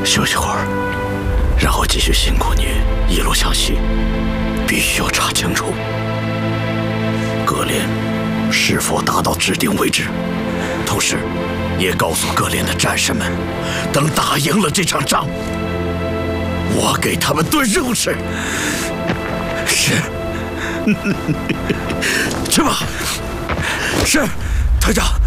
休息会儿，然后继续辛苦你一路向西，必须要查清楚各连是否达到指定位置，同时也告诉各连的战士们，等打赢了这场仗，我给他们炖肉吃。是，去吧。是，团长。